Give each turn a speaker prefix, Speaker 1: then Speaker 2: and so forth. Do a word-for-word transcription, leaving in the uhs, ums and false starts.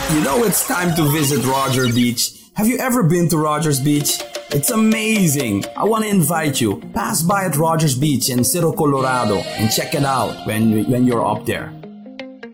Speaker 1: You know it's time to visit Roger Beach. Have you ever been to Rogers Beach? It's amazing. I want to invite you. Pass by at Rogers Beach in Cerro Colorado and check it out when when you're up there.